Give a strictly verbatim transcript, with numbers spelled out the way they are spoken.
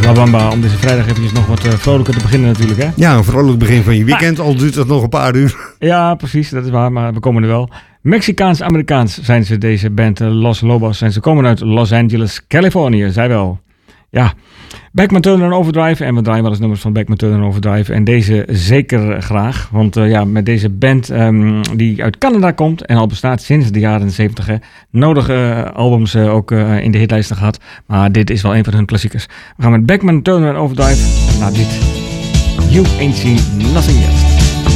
La Bamba, om deze vrijdag eventjes nog wat uh, vrolijker te beginnen natuurlijk, hè? Ja, een vrolijk begin van je weekend, ah. al duurt dat nog een paar uur. Ja, precies, dat is waar, maar we komen er wel. Mexicaans-Amerikaans zijn ze, deze band uh, Los Lobos. En ze komen uit Los Angeles, Californië, zij wel. Ja, Beckman Turner en Overdrive. En we draaien wel eens nummers van Beckman Turner en Overdrive. En deze zeker graag. Want uh, ja, met deze band um, die uit Canada komt en al bestaat sinds de jaren zeventig. Hè, nodige uh, albums uh, ook uh, in de hitlijsten gehad. Maar dit is wel een van hun klassiekers. We gaan met Beckman Turner en Overdrive naar dit. You Ain't Seen Nothing Yet.